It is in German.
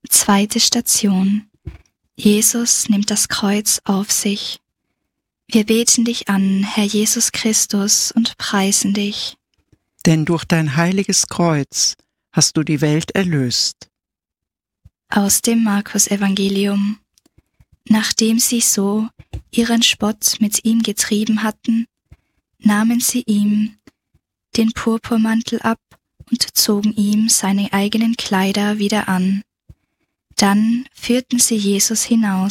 Zweite Station. Jesus nimmt das Kreuz auf sich. Wir beten dich an, Herr Jesus Christus, und preisen dich. Denn durch dein heiliges Kreuz hast du die Welt erlöst. Aus dem Markus-Evangelium. Nachdem sie so ihren Spott mit ihm getrieben hatten, nahmen sie ihm den Purpurmantel ab und zogen ihm seine eigenen Kleider wieder an. Dann führten sie Jesus hinaus